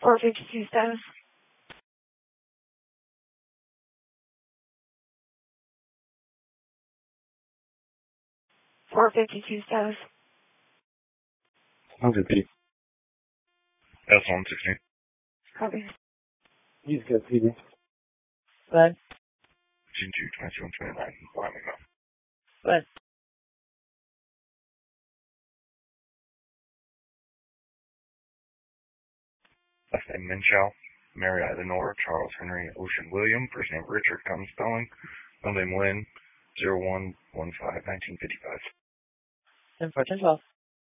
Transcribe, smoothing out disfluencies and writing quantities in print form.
452 status. 452 status. 150. S116. Copy. He's got PD. Go ahead. G2 2229. Let me know. Go ahead. Last name Minchow. Mary Eisenhower, Charles Henry Ocean William. First name Richard Common spelling. Middle name Lynn. 0115 1955. 10-4, 10-12.